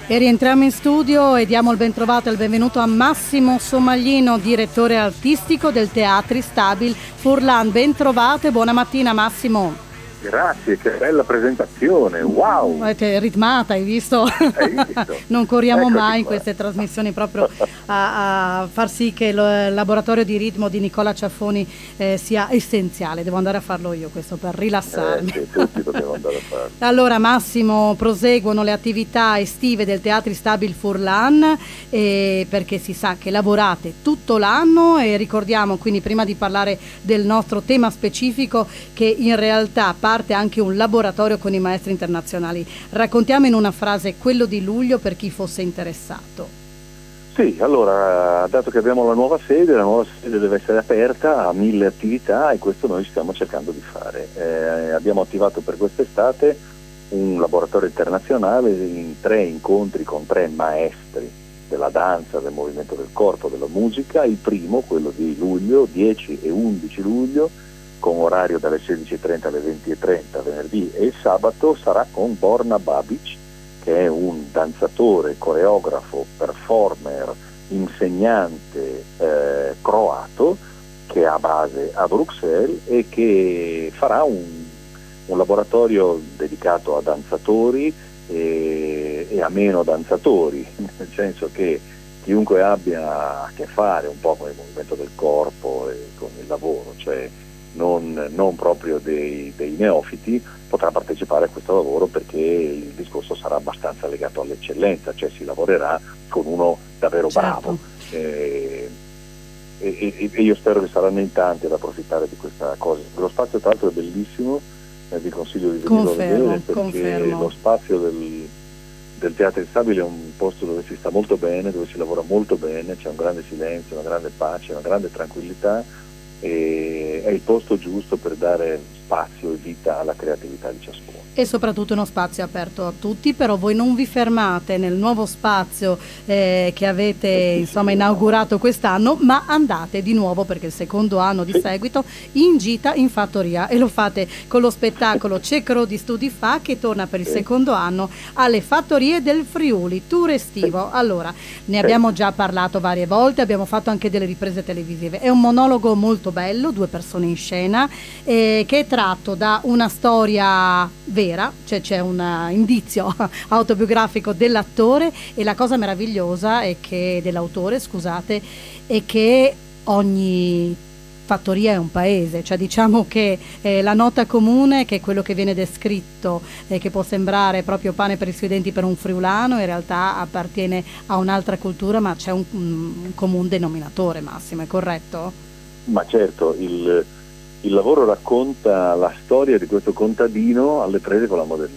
E rientriamo in studio e diamo il ben trovato e il benvenuto a Massimo Somaglino, direttore artistico del Teatri Stabil Furlan. Ben trovato e buona mattina Massimo. Grazie, che bella presentazione, wow! Avete ritmata, hai visto? Hai visto? Non corriamo Eccoti mai in qua. queste trasmissioni proprio a far sì che il laboratorio di ritmo di Nicola Ciaffoni sia essenziale. Devo andare a farlo io questo per rilassarmi. Sì, tutti dobbiamo andare a farlo. Allora Massimo, proseguono le attività estive del Teatri Stabil Furlan perché si sa che lavorate tutto l'anno e ricordiamo quindi prima di parlare del nostro tema specifico che in realtà parte anche un laboratorio con i maestri internazionali. Raccontiamo in una frase quello di luglio per chi fosse interessato. Sì, allora, dato che abbiamo la nuova sede deve essere aperta a 1000 attività e questo noi stiamo cercando di fare. Abbiamo attivato per quest'estate un laboratorio internazionale in 3 incontri con 3 maestri della danza, del movimento del corpo, della musica. Il primo, quello di luglio, 10 e 11 luglio, con orario dalle 16:30 alle 20:30 venerdì e il sabato, sarà con Borna Babic, che è un danzatore, coreografo, performer, insegnante croato che ha base a Bruxelles e che farà un laboratorio dedicato a danzatori e a meno danzatori, nel senso che chiunque abbia a che fare un po' con il movimento del corpo e con il lavoro, cioè non proprio dei neofiti, potrà partecipare a questo lavoro perché il discorso sarà abbastanza legato all'eccellenza, cioè si lavorerà con uno davvero bravo. E io spero che saranno in tanti ad approfittare di questa cosa. Lo spazio tra l'altro è bellissimo, vi consiglio di venirlo a vedere perché lo spazio del Teatro Stabile è un posto dove si sta molto bene, dove si lavora molto bene, c'è un grande silenzio, una grande pace, una grande tranquillità e è il posto giusto per dare spazio e vita alla creatività di ciascuno. E soprattutto uno spazio aperto a tutti, però voi non vi fermate nel nuovo spazio che avete inaugurato quest'anno, ma andate di nuovo perché il secondo anno di seguito in gita in fattoria e lo fate con lo spettacolo Cecro di Studi Fa che torna per il secondo anno alle fattorie del Friuli, tour estivo. Allora, ne abbiamo già parlato varie volte, abbiamo fatto anche delle riprese televisive, è un monologo molto bello, 2 persone in scena che è tratto da una storia vera, cioè c'è un indizio autobiografico dell'attore e la cosa meravigliosa è che dell'autore, scusate, è che ogni fattoria è un paese, cioè diciamo che la nota comune è che quello che viene descritto che può sembrare proprio pane per i suoi denti per un friulano in realtà appartiene a un'altra cultura, ma c'è un comune denominatore, Massimo, è corretto? Ma certo, il lavoro racconta la storia di questo contadino alle prese con la modernità.